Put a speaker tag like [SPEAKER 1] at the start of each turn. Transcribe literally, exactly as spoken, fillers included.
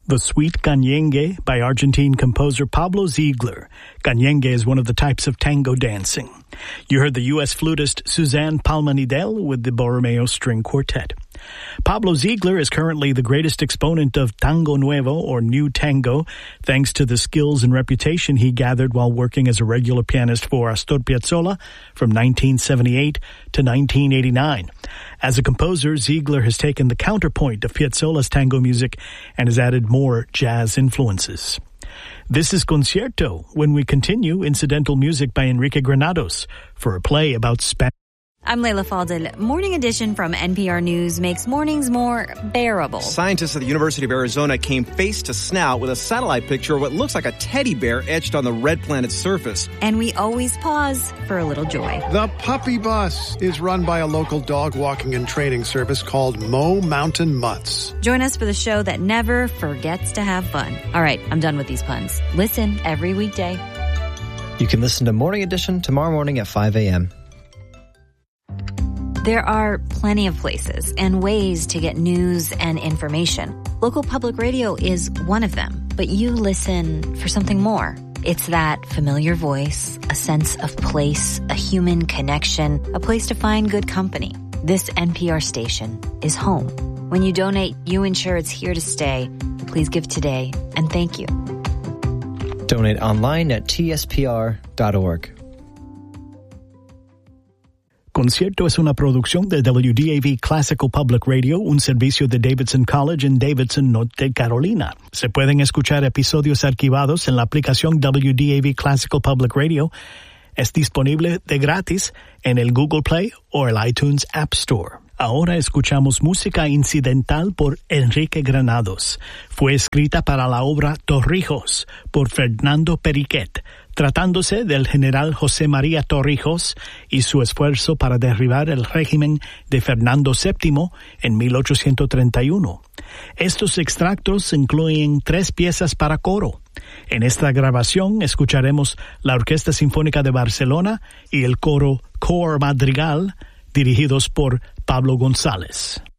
[SPEAKER 1] The Sweet Canyengue by Argentine composer Pablo Ziegler. Canyengue is one of the types of tango dancing. You heard the U S flutist Suzanne Palmanidel with the Borromeo String Quartet. Pablo Ziegler is currently the greatest exponent of tango nuevo, or new tango, thanks to the skills and reputation he gathered while working as a regular pianist for Astor Piazzolla from nineteen seventy-eight to nineteen eighty-nine. As a composer, Ziegler has taken the counterpoint of Piazzolla's tango music and has added more jazz influences. This is Concierto. When we continue, incidental music by Enrique Granados for a play about Spanish.
[SPEAKER 2] I'm Layla Faldel. Morning Edition from N P R News makes mornings more bearable.
[SPEAKER 3] Scientists at the University of Arizona came face to snout with a satellite picture of what looks like a teddy bear etched on the red planet's surface.
[SPEAKER 2] And we always pause for a little joy.
[SPEAKER 4] The Puppy Bus is run by a local dog walking and training service called Mo Mountain Mutts.
[SPEAKER 2] Join us for the show that never forgets to have fun. All right, I'm done with these puns. Listen every weekday.
[SPEAKER 5] You can listen to Morning Edition tomorrow morning at five a.m.
[SPEAKER 2] There are plenty of places and ways to get news and information. Local public radio is one of them, but you listen for something more. It's that familiar voice, a sense of place, a human connection, a place to find good company. This N P R station is home. When you donate, you ensure it's here to stay. Please give today, and thank you.
[SPEAKER 5] Donate online at T S P R dot org.
[SPEAKER 1] Concierto es una producción de W D A V Classical Public Radio, un servicio de Davidson College en Davidson, Norte Carolina. Se pueden escuchar episodios archivados en la aplicación W D A V Classical Public Radio. Es disponible de gratis en el Google Play o el iTunes App Store. Ahora escuchamos música incidental por Enrique Granados. Fue escrita para la obra Torrijos por Fernando Periquet, tratándose del general José María Torrijos y su esfuerzo para derribar el régimen de Fernando séptimo en mil ochocientos treinta y uno. Estos extractos incluyen tres piezas para coro. En esta grabación escucharemos la Orquesta Sinfónica de Barcelona y el coro Cor Madrigal, dirigidos por Pablo González.